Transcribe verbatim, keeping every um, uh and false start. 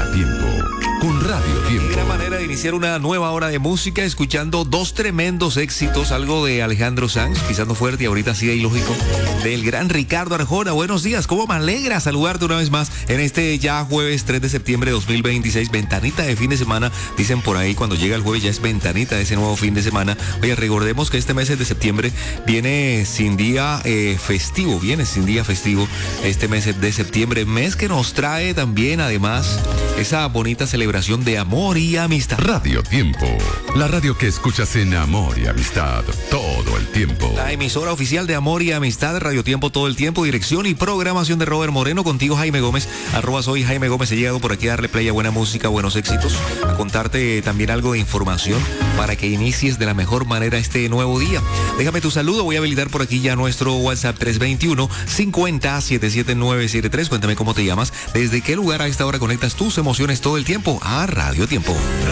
tiempo, con Radio Tiempo. Una manera de iniciar una nueva hora de música escuchando dos tremendos éxitos, algo de Alejandro Sanz, pisando fuerte y ahorita sí de ilógico, del gran Ricardo Arjona. Buenos días, cómo me alegra saludarte una vez más en este ya jueves tres de septiembre de dos mil veintiséis, ventanita de fin de semana, dicen por ahí, cuando llega el jueves ya es ventanita de ese nuevo fin de semana. Oye, recordemos que este mes de septiembre viene sin día eh, festivo, viene sin día festivo este mes de septiembre, mes que nos trae también además esa bonita celebración de amor y amistad. Radio Tiempo, la radio que escuchas en amor y amistad todo el tiempo. La emisora oficial de amor y amistad, Radio Tiempo todo el tiempo, dirección y programación de Robert Moreno, contigo Jaime Gómez, arroba soy Jaime Gómez. He llegado por aquí a darle play a buena música, buenos éxitos, a contarte también algo de información para que inicies de la mejor manera este nuevo día. Déjame tu saludo, voy a habilitar por aquí ya nuestro WhatsApp tres dos uno, cincuenta, setenta y siete nueve siete tres. Cuéntame cómo te llamas, desde qué lugar a esta hora conectas tus emociones todo el tiempo a Radio Tiempo.